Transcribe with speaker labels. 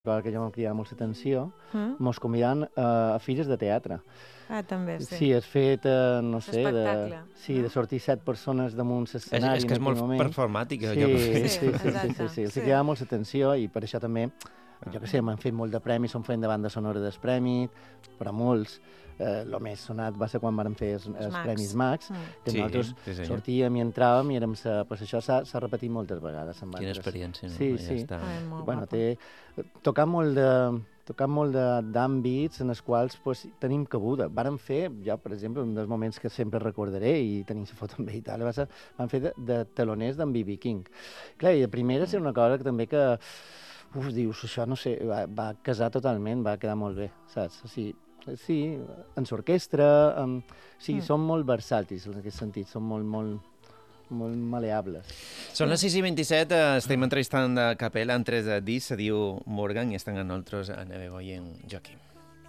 Speaker 1: cosa que ja m'ha cridat molt l'atenció, mos convidaven a fires de teatre.
Speaker 2: Ah, també, sí.
Speaker 1: Sí, has fet, no sé, de sortir 7 persones damunt l'escenari.
Speaker 3: És que és molt performàtic, allò que fes.
Speaker 1: Sí, els cridava molt l'atenció i per això també, jo què sé, m'han fet molt de premis, som fent de banda sonora dels premis, però molts. El més sonat va ser quan vam fer els Premis Max, que nosaltres sortíem i entràvem i érem... Pues això s'ha repetit moltes vegades.
Speaker 3: Quina experiència, no?
Speaker 1: Sí. Bueno, tocar molt d'àmbits en els quals tenim cabuda. Vàrem fer, jo, per exemple, un dels moments que sempre recordaré, i tenim la foto amb ell i tal, vam fer de teloners d'en B.B. King. Clar, i de primera és una cosa que també que... dius, això, no sé, va casar totalment, va quedar molt bé, saps? Sí, en l'orquestra, són molt versàtils en aquest sentit, són molt maleables.
Speaker 3: Són les 6:27, estem entrevistant de Capella en 3 discs, se diu Morgan, i estan amb nosaltres Anna Begoy i en Joaquim.